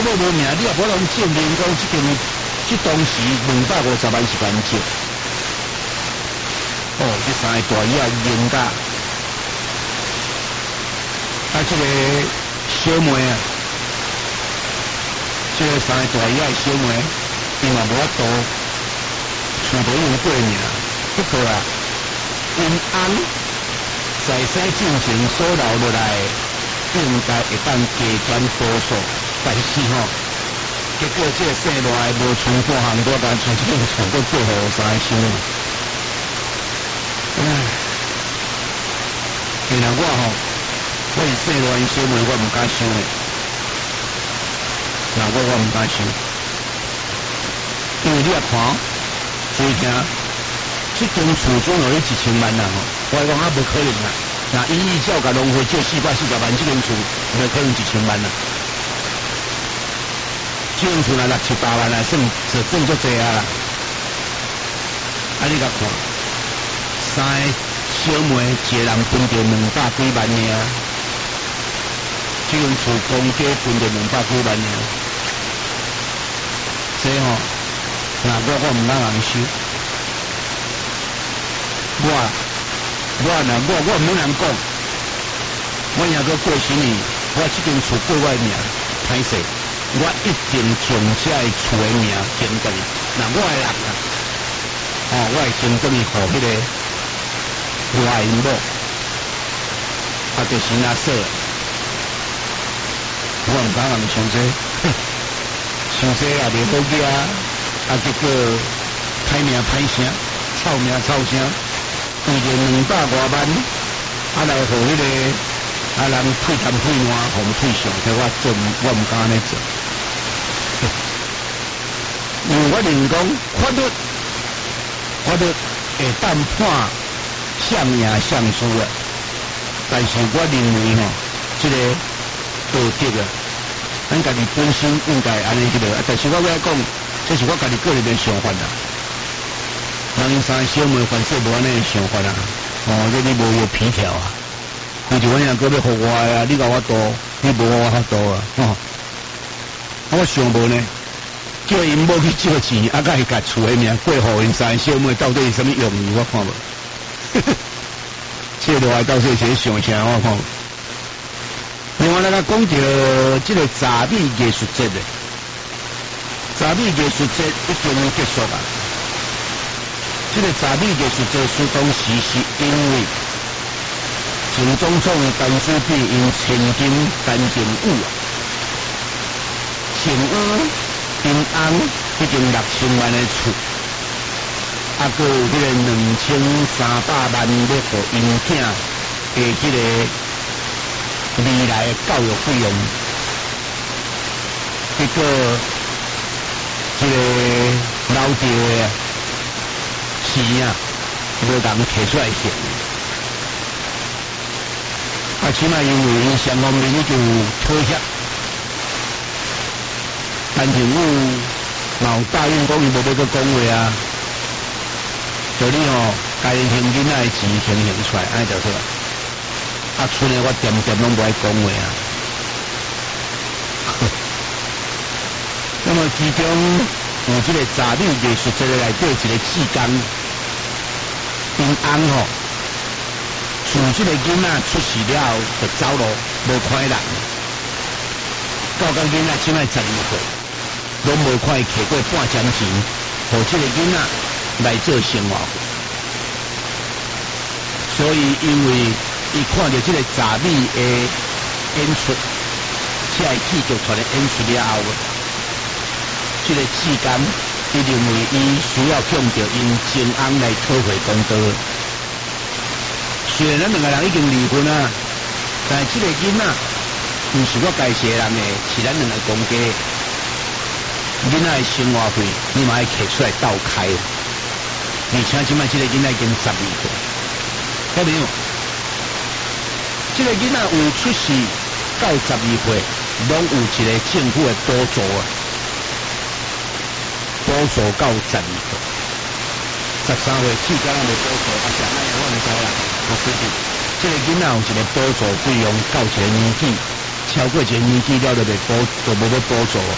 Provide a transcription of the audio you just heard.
无名，你也无能证明讲这当时250万是关借。哦，这三个大爷严家，这个小妹啊，这个三个大爷小妹，因嘛无法度，厝无用过命，不过啊，因翁在生进前所留落来，应该会当加减多数，但是吼，结果这个生落来无剩半项，我干脆这个厝搁过互三个兄弟。唉，原来我是生落来小妹，我毋敢想的，那我毋敢想，因为你也看，最近这间厝总有1000万人我讲无可能啦。那依照甲农会借440万，这间厝无可能1000万啦。这间厝若6、7、8万来算足济啊啦。啊，你甲看，三个小妹一个人分着200几万尔，这间厝公家分着200几万尔，这那我毋敢人收。我毋免人讲，我也搁过生年，我这间厝过我的名，歹势，我一定将这个厝的名捐转去。那我的人啊，我会捐转去互迄个我的因某，就是那说，我毋敢人想这，想这也袂好惊，结果歹名歹声，臭名臭声。为着200多万，来互迄个人退谈退换，互退上，所以我毋敢安尼做。因为我认讲法律会当判谁赢谁输啊，但是我认为这个道德啊，咱家己本身应该安尼但是我要讲，这是我家己个人的想法啦。人三小妹凡事无安尼想法啦，这你无有皮条啊！为着阮两个要互我啊，你甲我度，你无我法度啊！我想无呢，叫因某去借钱，甲伊甲厝的名过互因三小妹，到底是什么用意？我看无。这落来到底是想啥？我看。另外，咱讲到这个杂技艺术节的，杂技艺术节已经结束啊。这个杂技艺术节始当时是因为前总统陈水扁因千金干政府啊，前屋因翁已经6000万的厝，还有迄个2300万要互因囝的迄个未来的教育费用，结果这个老爹的钱啊，无人摕出来还。起码因为因双方面已经有妥协，陈政府嘛有答应讲伊无要搁讲话啊，就你该还囡仔的钱还出来，安尼就好啊。剩的我点拢无爱讲话啊。那么其中有这个杂技艺术节内底一个志工，因翁自这个囡仔出世了后，就走路无看人，到到囡仔现在12岁，拢无看伊摕过半张钱，互这个囡仔来做生活费。所以因为伊看到这个杂技的演出，这个戏剧团的演出了后，这个志工伊认为伊需要向着因前翁来讨回公道。虽然咱两个人已经离婚啊，但这个囡仔不是我家世人的，是咱两个公家。囡仔的生活费，你嘛要摕出来倒开。而且即摆这个囡仔已经12岁，看到没有？这个囡仔有出世到12岁，拢有一个政府的补助啊，补助到12岁。13岁起敢若无补助，啊，啥物我唔知啦。我确定，这个囡仔有一个补助费用到一个年纪，超过一个年纪了就袂补，就无要补助。